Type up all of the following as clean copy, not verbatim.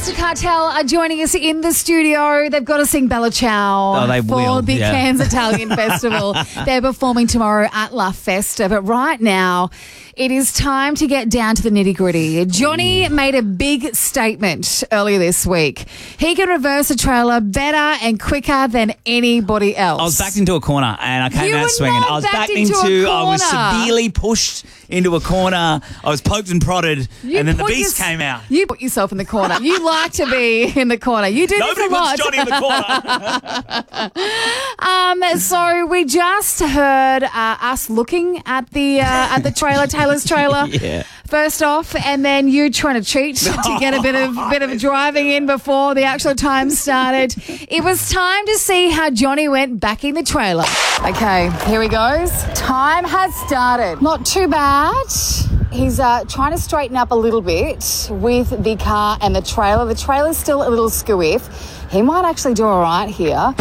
Monster Cartel are joining us in the studio. They've got to sing Bella Ciao for the Cairns Italian Festival. They're performing tomorrow at La Festa. But right now, it is time to get down to the nitty-gritty. Johnny made a big statement earlier this week. He can reverse a trailer better and quicker than anybody else. I was backed into a corner and I came out swinging. I was backed into I was severely pushed into a corner. I was poked and prodded, and then the beast came out. You put yourself in the corner. You like to be in the corner. You do Nobody this a lot. puts Johnny in the corner. So we just heard us looking at the trailer, Taylor's trailer. Yeah. First off, and then you trying to cheat to get a bit of driving in before the actual time started. It was time to see how Johnny went backing the trailer. Okay, here he goes. Time has started. Not too bad. He's trying to straighten up a little bit with the car and the trailer. The trailer's still a little squiff. He might actually do all right here.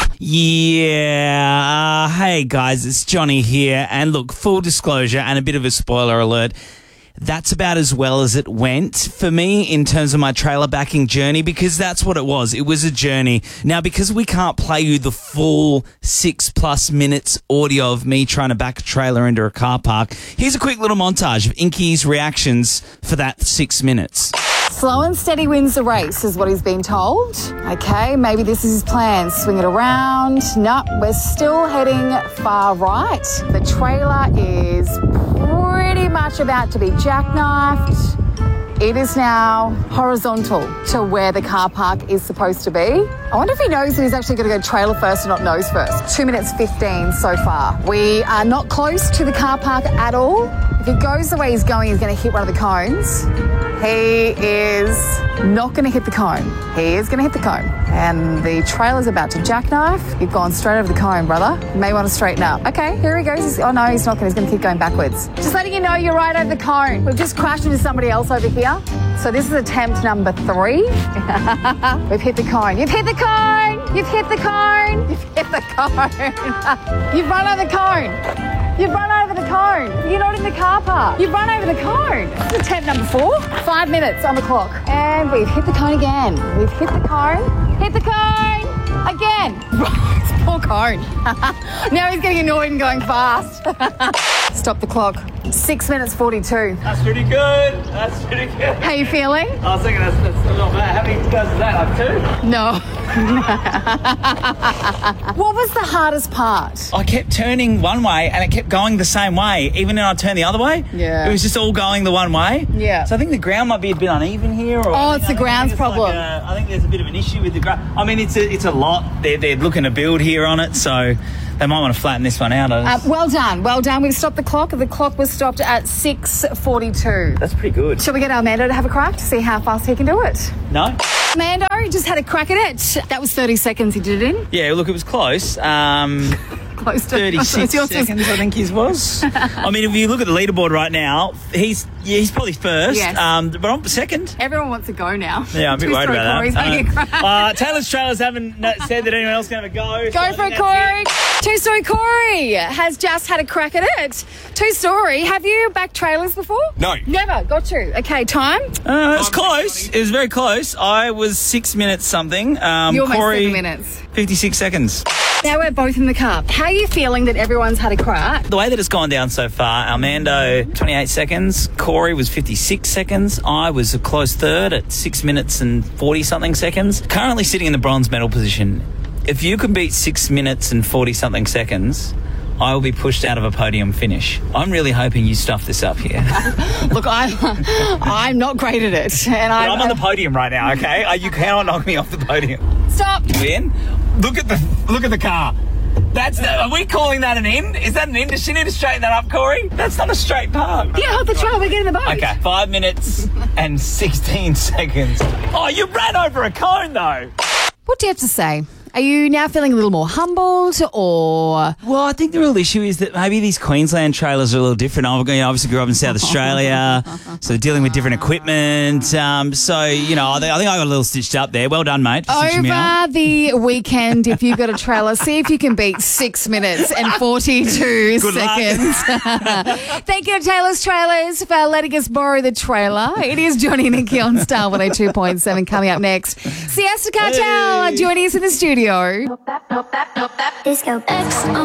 Yeah. Hey, guys, it's Johnny here. And look, full disclosure and a bit of a spoiler alert. That's about as well as it went for me in terms of my trailer backing journey, because that's what it was. It was a journey. Now, because we can't play you the full 6+ minutes audio of me trying to back a trailer into a car park, here's a quick little montage of Inky's reactions for that 6 minutes. Slow and steady wins the race, is what he's been told. Okay, maybe this is his plan. Swing it around. No, we're still heading far right. The trailer is pretty much about to be jackknifed. It is now horizontal to where the car park is supposed to be. I wonder if he knows that he's actually going to go trailer first and not nose first. 2 minutes 15 so far. We are not close to the car park at all. If he goes the way he's going to hit one of the cones. He is not going to hit the cone. He is going to hit the cone. And the trailer's about to jackknife. You've gone straight over the cone, brother. You may want to straighten up. Okay, here he goes. Oh, no, he's not going to. He's going to keep going backwards. Just letting you know you're right over the cone. We've just crashed into somebody else over here. So this is attempt number 3. We've hit the cone. You've hit the cone. You've hit the cone. You've hit the cone. You've run over the cone. You've run over the cone. You're not in the car park. You've run over the cone. This is attempt number 4. 5 minutes on the clock. And we've hit the cone again. We've hit the cone. Hit the cone. Again. Poor cone. Now he's getting annoyed and going fast. Stop the clock. 6 minutes 42. That's pretty good. That's pretty good. How you feeling? I was thinking that's not bad. How many guys is that? Like 2? No. What was the hardest part? I kept turning one way and it kept going the same way, even when I turned the other way. Yeah. It was just all going the one way. Yeah. So I think the ground might be a bit uneven here. Or, it's the ground's problem. I think there's a bit of an issue with the ground. I mean, it's a lot. They're looking to build here on it, so they might want to flatten this one out. Well done. Well done. We've stopped the clock. The clock was stopped at 6:42. That's pretty good. Shall we get Armando to have a crack to see how fast he can do it? No. Armando just had a crack at it. That was 30 seconds he did it in. Yeah, look, it was close. Close to 36 seconds, I think his was. I mean, if you look at the leaderboard right now, he's probably first, yes. But I'm second. Everyone wants to go now. Yeah, I'm a bit worried about that. Taylor's Trailers haven't said that anyone else can have a go. Go for it, Corey. Two Story Corey has just had a crack at it. Two Story, have you backed trailers before? No. Never. Got you. Okay, time? It was close. It was very close. I was 6 minutes something. You almost Corey, 7 minutes. 56 seconds. Now we're both in the car. How are you feeling that everyone's had a crack? The way that it's gone down so far, Armando, 28 seconds. Corey was 56 seconds. I was a close third at 6 minutes and 40-something seconds. Currently sitting in the bronze medal position. If you can beat 6 minutes and 40-something seconds, I will be pushed out of a podium finish. I'm really hoping you stuff this up here. Look, I'm not great at it. And I'm on the podium right now, okay? You cannot knock me off the podium. Stop. Win. Look at the car. Are we calling that an end? Is that an end? Does she need to straighten that up, Corey? That's not a straight park. Yeah, hold the trailer. We're getting the boat. Okay, 5 minutes and 16 seconds. Oh, you ran over a cone, though. What do you have to say? Are you now feeling a little more humbled or? Well, I think the real issue is that maybe these Queensland trailers are a little different. I obviously grew up in South Australia, so dealing with different equipment. So, I think I got a little stitched up there. Well done, mate, for stitching me up. Over the weekend, if you've got a trailer, see if you can beat 6 minutes and 42 Good luck. seconds. Thank you to Taylor's Trailers for letting us borrow the trailer. It is Johnny and Nikki on Star 102.7 coming up next. Siesta Cartel joining us in the studio. Disco X.